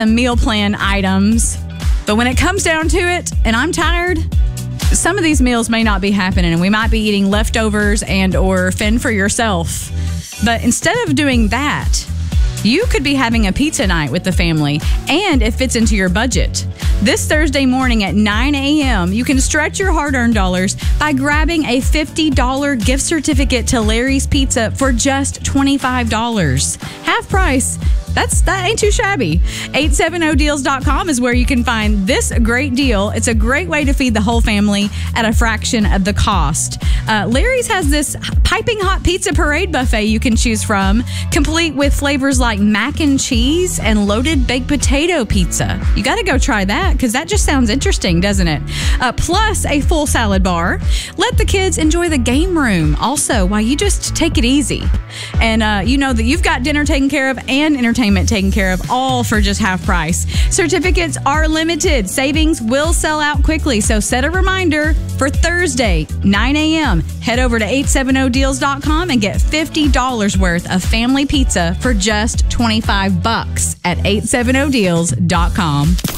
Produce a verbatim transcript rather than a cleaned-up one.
meal plan items. But when it comes down to it, and I'm tired, some of these meals may not be happening, and we might be eating leftovers and or fend for yourself. But instead of doing that, you could be having a pizza night with the family, and it fits into your budget. This Thursday morning at nine a.m., you can stretch your hard-earned dollars by grabbing a fifty dollars gift certificate to Larry's Pizza for just twenty-five dollars. Half price. That's that ain't too shabby. eight seventy deals dot com is where you can find this great deal. It's a great way to feed the whole family at a fraction of the cost. Uh, Larry's has this piping hot pizza parade buffet you can choose from, complete with flavors like mac and cheese and loaded baked potato pizza. You got to go try that because that just sounds interesting, doesn't it? Uh, plus a full salad bar. Let the kids enjoy the game room also while you just take it easy. And uh, you know that you've got dinner taken care of and entertainment taken care of, all for just half price. Certificates are limited. Savings will sell out quickly, so set a reminder for Thursday, nine a.m. Head over to eight seventy deals dot com and get fifty dollars worth of family pizza for just twenty-five bucks at eight seventy deals dot com.